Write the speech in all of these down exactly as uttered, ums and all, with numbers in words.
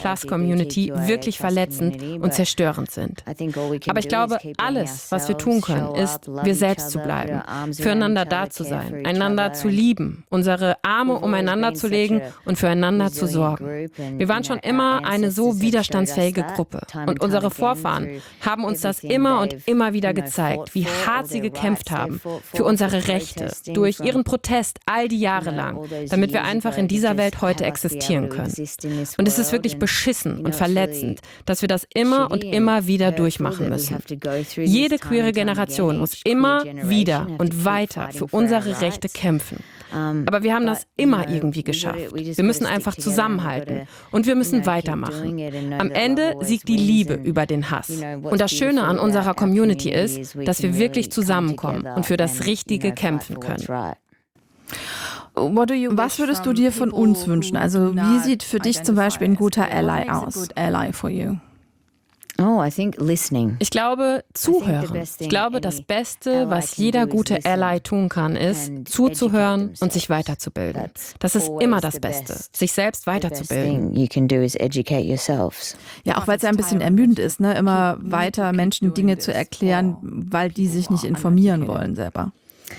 Plus Community wirklich verletzend und zerstörend sind. Aber ich glaube, alles, was wir tun können, ist, wir selbst zu bleiben, füreinander da zu sein, einander zu lieben, unsere Arme umeinander zu legen und füreinander zu sorgen. Wir waren schon immer eine so widerstandsfähige Gruppe und unsere Vorfahren haben uns das immer und immer wieder gezeigt, wie hart sie gekämpft haben für unsere Rechte, durch ihren Protest all die Jahre lang, damit wir einfach in dieser Welt heute existieren können. Und es ist wirklich beschissen und verletzend, dass wir das immer und immer wieder durchmachen müssen. Jede queere Generation muss immer wieder und weiter für unsere Rechte kämpfen. Aber wir haben das immer irgendwie geschafft. Wir müssen einfach zusammenhalten und wir müssen weitermachen. Am Ende siegt die Liebe über den Hass. Und das Schöne an unserer Community ist, dass wir wirklich zusammenkommen und für das Richtige kämpfen können. Was würdest du dir von uns wünschen? Also wie sieht für dich zum Beispiel ein guter Ally aus? Ally for you. Ich glaube, zuhören. Ich glaube, das Beste, was jeder gute Ally tun kann, ist, zuzuhören und sich weiterzubilden. Das ist immer das Beste, sich selbst weiterzubilden. Ja, auch weil es ja ein bisschen ermüdend ist, ne? Immer weiter Menschen Dinge zu erklären, weil die sich nicht informieren wollen selber.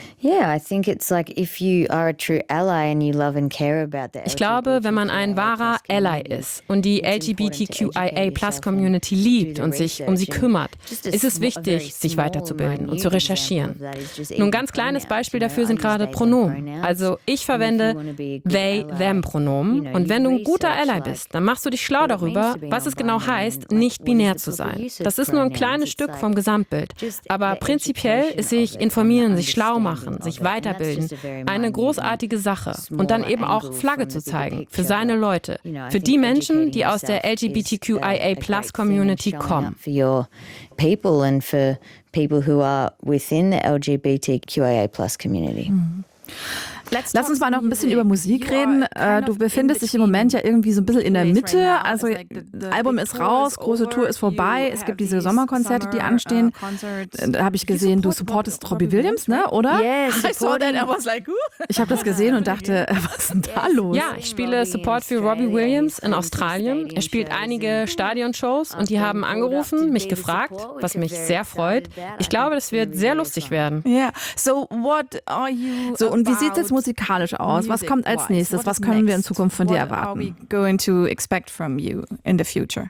Ich glaube, wenn man ein wahrer Ally ist und die L G B T Q I A Plus Community liebt und sich um sie kümmert, ist es wichtig, sich weiterzubilden und zu recherchieren. Nun, ein ganz kleines Beispiel dafür sind gerade Pronomen. Also ich verwende they-them-Pronomen und wenn du ein guter Ally bist, dann machst du dich schlau darüber, was es genau heißt, nicht binär zu sein. Das ist nur ein kleines Stück vom Gesamtbild. Aber prinzipiell ist sich informieren, sich schlau machen, sich weiterbilden, eine großartige Sache. Und dann eben auch Flagge zu zeigen für seine Leute, für die Menschen, die aus der L G B T Q I A Plus Community kommen. People and for people who are within the L G B T Q I A plus community. Mhm. Lass uns mal noch ein bisschen über Musik reden. Du befindest dich im Moment ja irgendwie so ein bisschen in der Mitte. Also das Album ist raus, große Tour ist vorbei. Es gibt diese Sommerkonzerte, die anstehen. Da habe ich gesehen, du supportest Robbie Williams, ne? Oder? Ich habe das gesehen und dachte, was ist denn da los? Ja, ich spiele Support für Robbie Williams in Australien. Er spielt einige Stadionshows und die haben angerufen, mich gefragt, was mich sehr freut. Ich glaube, das wird sehr lustig werden. Ja, so what are you So, und wie sieht es jetzt musikalisch aus? Was kommt als nächstes? Was können wir in Zukunft von dir erwarten? Going to expect from you in the future?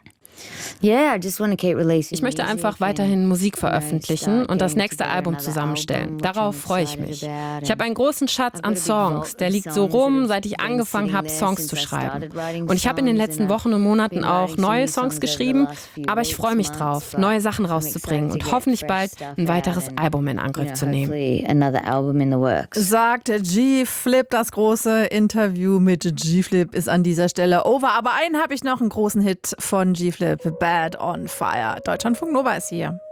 Ich möchte einfach weiterhin Musik veröffentlichen und das nächste Album zusammenstellen. Darauf freue ich mich. Ich habe einen großen Schatz an Songs. Der liegt so rum, seit ich angefangen habe, Songs zu schreiben. Und ich habe in den letzten Wochen und Monaten auch neue Songs geschrieben. Aber ich freue mich drauf, neue Sachen rauszubringen und hoffentlich bald ein weiteres Album in Angriff zu nehmen. Sagt G-Flip. Das große Interview mit G-Flip ist an dieser Stelle over. Aber einen habe ich noch, einen großen Hit von G-Flip. Bad on Fire. Deutschlandfunk Nova ist hier.